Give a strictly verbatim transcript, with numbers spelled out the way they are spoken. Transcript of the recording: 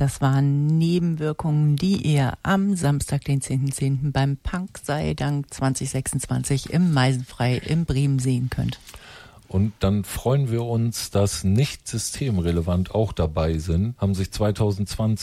Das waren Nebenwirkungen, die ihr am Samstag, den zehnten zehnten beim Punk sei Dank zwanzig sechsundzwanzig im Meisenfrei in Bremen sehen könnt. Und dann freuen wir uns, dass nicht systemrelevant auch dabei sind, haben sich zwanzig zwanzig